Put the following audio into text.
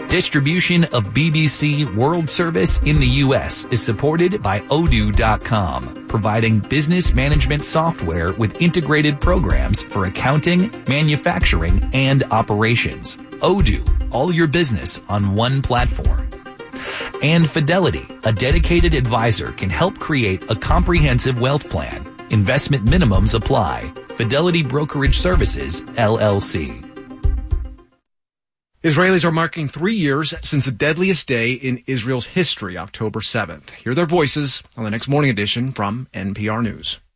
Distribution of BBC World Service in the U.S. is supported by Odoo.com, providing business management software with integrated programs for accounting, manufacturing, and operations. Odoo, all your business on one platform. And Fidelity, a dedicated advisor, can help create a comprehensive wealth plan. Investment minimums apply. Fidelity Brokerage Services, LLC. Israelis are marking 3 years since the deadliest day in Israel's history, October 7th. Hear their voices on the next morning edition from NPR News.